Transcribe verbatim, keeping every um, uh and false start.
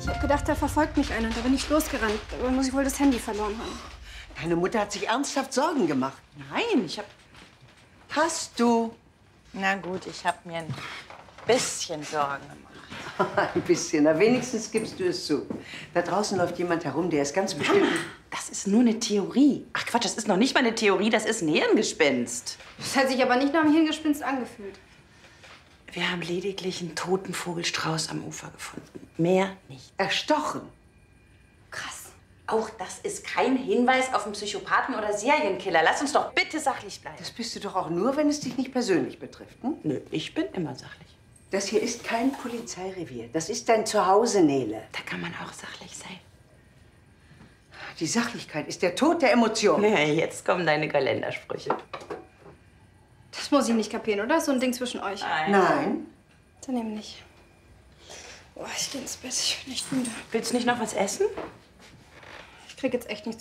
Ich habe gedacht, da verfolgt mich einer. Da bin ich losgerannt. Da muss ich wohl das Handy verloren haben. Deine Mutter hat sich ernsthaft Sorgen gemacht. Nein, ich hab... Hast du? Na gut, ich habe mir ein bisschen Sorgen gemacht. Ein bisschen, na wenigstens gibst du es zu. Da draußen läuft jemand herum, der ist ganz bestimmt... Das ist nur eine Theorie. Ach Quatsch, das ist noch nicht mal eine Theorie, das ist ein Hirngespinst. Das hat sich aber nicht nach einem Hirngespinst angefühlt. Wir haben lediglich einen toten Vogelstrauß am Ufer gefunden. Mehr nicht. Erstochen. Krass. Auch das ist kein Hinweis auf einen Psychopathen oder Serienkiller. Lass uns doch bitte sachlich bleiben. Das bist du doch auch nur, wenn es dich nicht persönlich betrifft. Hm? Nö, ich bin immer sachlich. Das hier ist kein Polizeirevier. Das ist dein Zuhause, Nele. Da kann man auch sachlich sein. Die Sachlichkeit ist der Tod der Emotionen. Ja, jetzt kommen deine Kalendersprüche. Das muss ich nicht kapieren, oder? So ein Ding zwischen euch. Nein. Nein. Dann eben nicht. Boah, ich geh ins Bett. Ich bin echt müde. Willst du nicht noch was essen? Ich krieg jetzt echt nichts.